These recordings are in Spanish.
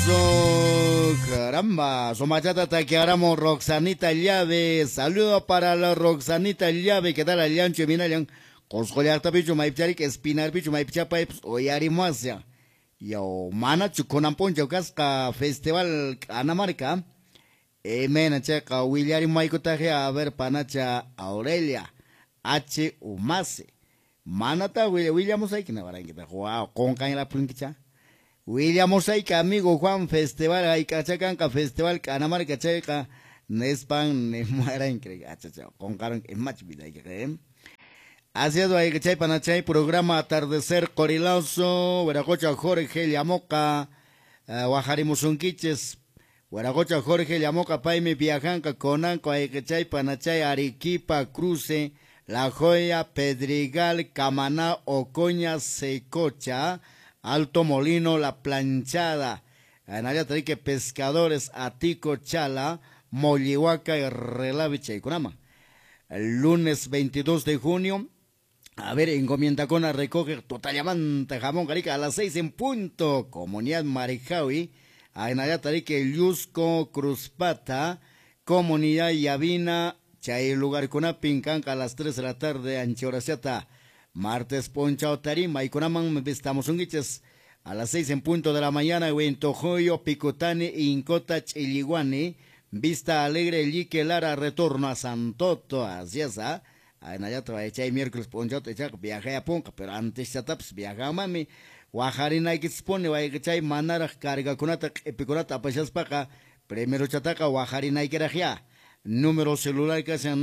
Corilazo, caramba, somachata taquiáramos Roxanita Llave, saludo para la Roxanita Llave, ¿qué tal aliancho minalian? Coscolearta pichu maipchari que espinar pichu maipchapa oyarimuasia. Yo mana chukonan poncho casca festival Anamarca. Mena checa William Maikotaje a ver panacha Aurelia H Umase. Manata William Mosaic na baranguita. Wow, con caña la punquicha. William Mosaic, amigo Juan Festival, hay cachacanca Festival Anamarca checa. Nespan ne mueran que con caron en match vida y que así es, hay que chay panachay programa Atardecer Corilazo, Hueracocha Jorge Llamoca, Guajarimusunquiches, Hueracocha Jorge Llamoca, Paime Viajanca, Conanco, hay que chay panachay Arequipa, Cruce, La Joya, Pedregal, Camaná, Ocoña, Secocha, Alto Molino, La Planchada, Anaya Tarique Pescadores, Atico, Chala, Mollihuaca y Relaviche y Conama. El lunes 22 de junio, a ver, encomienda con a recoger Totallamanta, Jamón Carica, a las 6 en punto, Comunidad Marijaui, a Enayatarique, Yusco, Cruzpata, Comunidad Yavina, Chay Lugar Pincanca, a las 3 de la tarde, Anchoraciata, martes Poncha Tarima, y Conaman, estamos unguiches, a las 6 en punto de la mañana, Huentojoyo, Picotane, Incota, Chiliguani, Vista Alegre, Lique Lara, retorno a Santoto, así es, ¿ah? En allá trae miércoles poncho, viajé a Ponca, pero antes ya taps, viajé a Mami, Guajarina que expone, Guayachay, Manara, Carga Conata, Epiconata, Pachas Paca, primero Chataca, Guajarina y Querajía, número celular que sea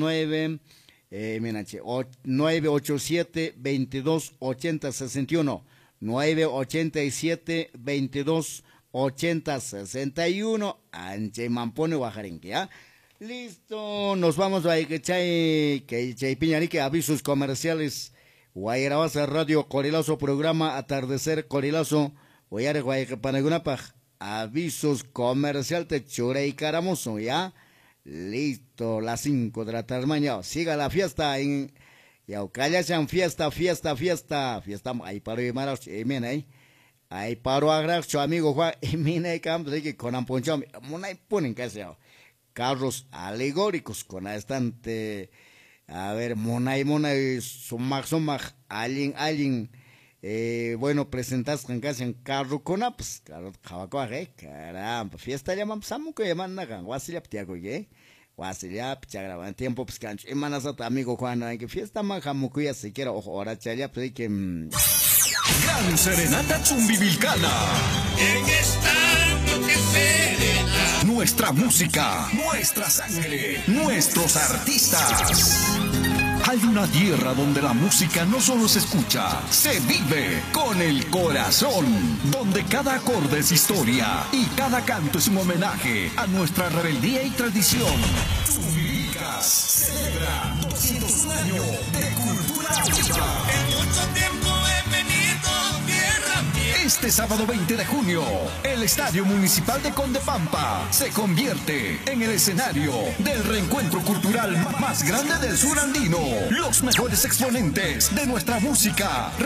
987 22 80 61, 987 22 80 61, Anche Mampone Guajarenque, ¿ah? Listo, nos vamos a que chay Piñarique, avisos comerciales, Guayrabasa Radio Corilazo, programa Atardecer Corilazo, Guayare Guayque Panagunapaj, avisos comercial te Chure y Caramoso, ¿ya? Listo, las 5 de la tarde mañana, siga la fiesta en Yaucayachan, fiesta, ahí paro y maras, ahí paro a gracho, amigo Juan, y mira, que con amponchón, monay ponen que sea. Carros alegóricos con bastante, a ver, monay, sumag, alguien, bueno, presentas con casi en carro con apps, carro, jabacoaje, caramba, fiesta llaman, samuco llaman nagan, guasiliap tiago, guasiliap, chagraban, tiempo, pues cancho, emanasat, amigo Juan, que fiesta man, jamucuya, si quiero, ojo, ahora chaya, pues que, Gran Serenata Chumbivilcana. En esta noche serena. Nuestra música, nuestra sangre, nuestros artistas. Hay una tierra donde la música no solo se escucha, se vive con el corazón. Donde cada acorde es historia y cada canto es un homenaje a nuestra rebeldía y tradición. Chumbivilcas celebra 201 años de cultura viva. En mucho tiempo he venido. Este sábado 20 de junio, el Estadio Municipal de Condepampa se convierte en el escenario del reencuentro cultural más grande del sur andino. Los mejores exponentes de nuestra música